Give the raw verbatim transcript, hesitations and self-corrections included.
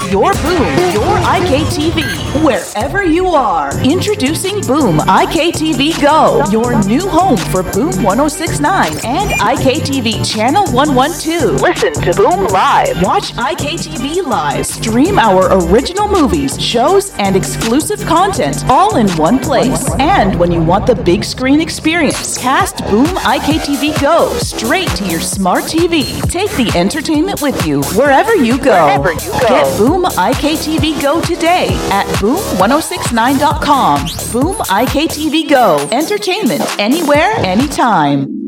your Boom, your I K T V, wherever you are. Introducing Boom I K T V Go, your new home for Boom one oh six point nine and I K T V Channel one twelve. Listen to Boom live. Watch I K T V live. Stream our original movies, shows, and exclusive content all in one place. And when you want the big screen experience, cast Boom I K T V Go straight to your smart T V. Take the entertainment with you wherever you go. Wherever you go. Get Boom I K T V Go today at boom ten sixty-nine dot com. Boom I K T V Go. Entertainment anywhere, anytime.